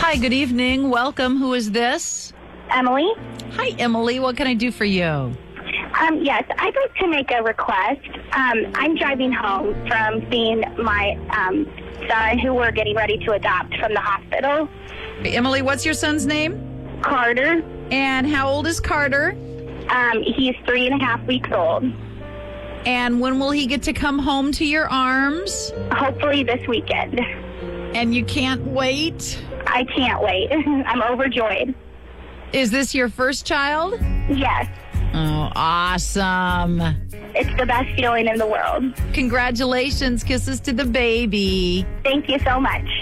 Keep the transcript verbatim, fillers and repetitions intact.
Hi, good evening. Welcome. Who is this? Emily? Hi, Emily. What can I do for you? Um, yes, I'd like to make a request. Um, I'm driving home from seeing my um, son, who we're getting ready to adopt from the hospital. Emily, what's your son's name? Carter. And how old is Carter? Um, he's three and a half weeks old. And when will he get to come home to your arms? Hopefully this weekend. And you can't wait? I can't wait. I'm overjoyed. Is this your first child? Yes. Oh, awesome. It's the best feeling in the world. Congratulations. Kisses to the baby. Thank you so much.